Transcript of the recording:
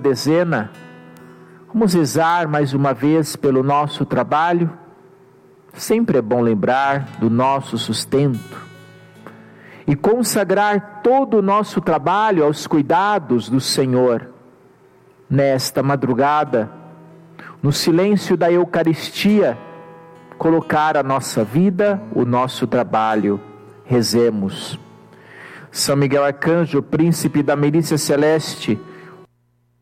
dezena, vamos rezar mais uma vez pelo nosso trabalho. Sempre é bom lembrar do nosso sustento e consagrar todo o nosso trabalho aos cuidados do Senhor. Nesta madrugada, no silêncio da Eucaristia, colocar a nossa vida, o nosso trabalho. Rezemos. São Miguel Arcanjo, príncipe da milícia celeste,